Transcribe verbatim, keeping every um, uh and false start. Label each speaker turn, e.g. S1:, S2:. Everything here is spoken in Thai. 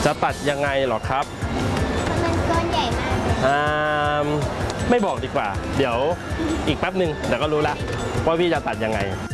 S1: จะตัดยังไงหรอครับ
S2: มันก้อนใหญ่มาก
S1: อ่าไม่บอกดีกว่าเดี๋ยวอีกแป๊บหนึ่งเดี๋ยวก็รู้ละว่าพี่จะตัดยังไง